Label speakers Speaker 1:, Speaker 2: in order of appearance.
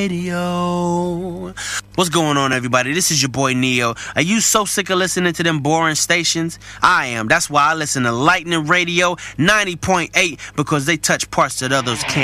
Speaker 1: Radio. What's going on, everybody? This is your boy Neo. Are you so sick of listening to them boring stations? I am. That's why I listen to Lightning Radio 90.8, because they touch parts that others can't.